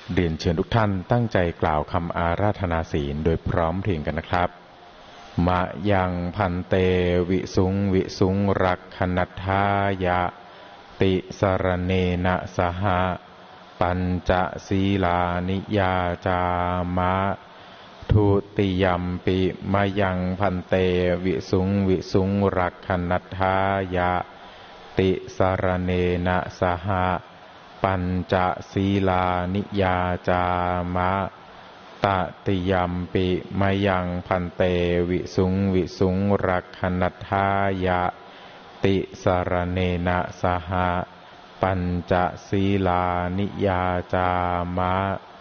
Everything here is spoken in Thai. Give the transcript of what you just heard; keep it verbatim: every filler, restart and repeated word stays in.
เรียนเชิญทุกท่านตั้งใจกล่าวคำอาราธนาศีลโดยพร้อมเพรียงกันนะครับมะยังพันเตวิสุงวิสุงรักขณัฏฐายะติสรเนนะสหะปัญจศีลานิยาจามะทุติยัมปิมะยังพันเตวิสุงวิสุงรักขณัฏฐายะติสรเนนะสหะปัญจศีลานิยาจามะตติยัมปิมะยังพันเตวิสุงวิสุงรักขณัฏฐายะติสรเนนะสหะปัญจศีลานิยาจามะ